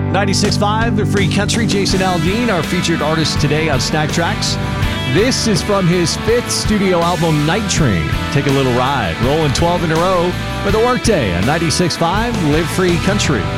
96.5, The Free Country. Jason Aldean, our featured artist today on Snack Tracks. This is from his 5th studio album, Night Train. Take a little ride. Rolling 12 in a row for the workday on 96.5, Live Free Country.